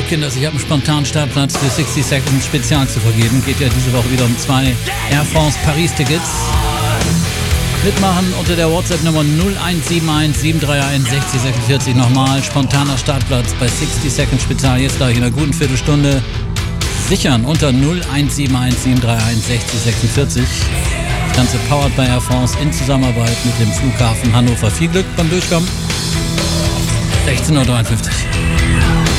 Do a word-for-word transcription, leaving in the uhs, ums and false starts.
Kinders, ich habe einen spontanen Startplatz für sixty Seconds Spezial zu vergeben. Geht ja diese Woche wieder um zwei Air France Paris-Tickets. Mitmachen unter der WhatsApp-Nummer null eins sieben eins sieben drei eins sechzig sechsundvierzig. Nochmal, spontaner Startplatz bei sixty Seconds Spezial, jetzt gleich in einer guten Viertelstunde. Sichern unter null eins sieben eins sieben drei eins sechzig sechsundvierzig. Das Ganze powered bei Air France in Zusammenarbeit mit dem Flughafen Hannover. Viel Glück beim Durchkommen. sechzehn Uhr dreiundfünfzig.